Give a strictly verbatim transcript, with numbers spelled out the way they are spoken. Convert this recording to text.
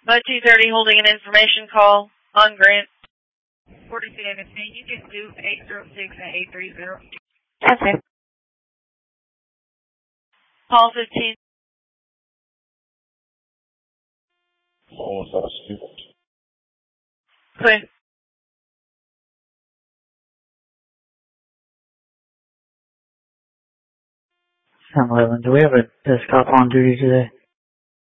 By two thirty, holding an information call on Grant. forty seventeen, you can do eight zero six and eight three zero. Okay. Call fifteen. Almost out of speed. Clear. seven eleven, do we have a desk cop on duty today?